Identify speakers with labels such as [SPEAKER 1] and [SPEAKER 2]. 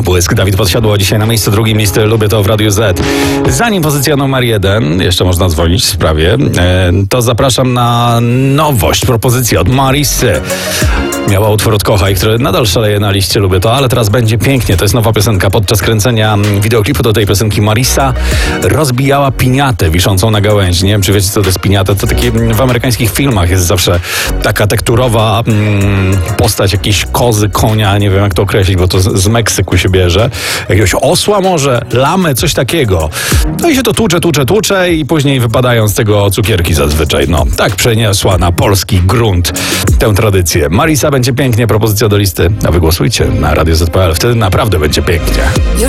[SPEAKER 1] Błysk, Dawid Podsiadło, dzisiaj na miejscu drugim listy Lubię to w Radiu Z. Zanim pozycja numer 1, jeszcze można dzwonić w sprawie, to zapraszam na nowość, propozycję od Marissy. Miała utwór od Kochaj, który nadal szaleje na liście Lubię to, ale teraz będzie pięknie. To jest nowa piosenka. Podczas kręcenia wideoklipu do tej piosenki Marissa rozbijała piniatę wiszącą na gałęzi. Nie wiem, czy wiecie, co to jest piniata. To takie w amerykańskich filmach jest zawsze taka tekturowa postać jakiejś kozy, konia, nie wiem jak to określić, bo to z Meksyku się bierze. Jakiegoś osła może, lamę, coś takiego. No i się to tłucze i później wypadają z tego cukierki zazwyczaj. No, tak przeniosła na polski grunt tę tradycję. Marissa, będzie pięknie, propozycja do listy. A wy głosujcie na Radio Z.pl. Wtedy naprawdę będzie pięknie.